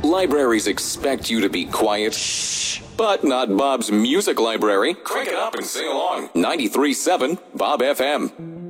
Libraries expect you to be quiet. Shh. But not Bob's Music Library. Crank it up and sing along. 93.7 Bob FM.